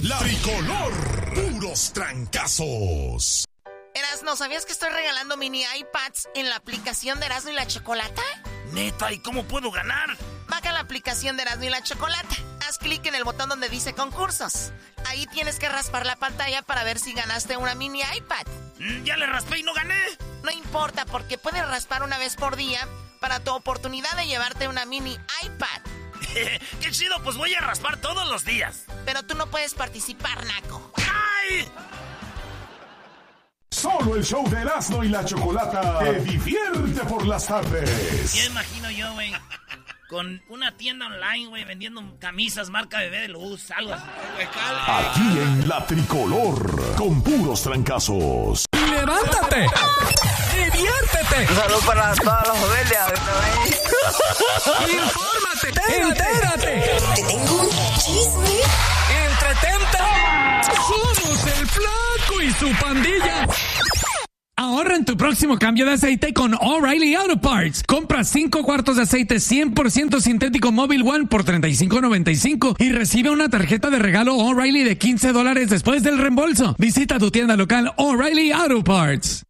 La Tricolor. Puros trancazos. Erasno, ¿sabías que estoy regalando mini iPads en la aplicación de Erasno y la Chocolata? Neta, ¿y cómo puedo ganar? Baja la aplicación de Erasno y la Chocolata. Haz clic en el botón donde dice concursos. Ahí tienes que raspar la pantalla para ver si ganaste una mini iPad. Ya le raspé y no gané. No importa, porque puedes raspar una vez por día para tu oportunidad de llevarte una mini iPad. ¡Qué chido! Pues voy a raspar todos los días. Pero tú no puedes participar, naco. ¡Ay! Solo el show de Erasmo y la Chocolata te divierte por las tardes. Ya imagino yo, güey, con una tienda online, güey, vendiendo camisas marca Bebé de Luz, algo así. Aquí en La Tricolor, con puros trancazos. ¡Levántate! ¡Diviértete! Un saludo para todas las familias. ¡Infórmate! ¡Entérate! Te tengo un chisme. ¡Entretente! ¡Somos el Flaco y su pandilla! Ahorra en tu próximo cambio de aceite con O'Reilly Auto Parts. Compra 5 cuartos de aceite 100% sintético Mobil One por $35.95 y recibe una tarjeta de regalo O'Reilly de $15 después del reembolso. Visita tu tienda local O'Reilly Auto Parts.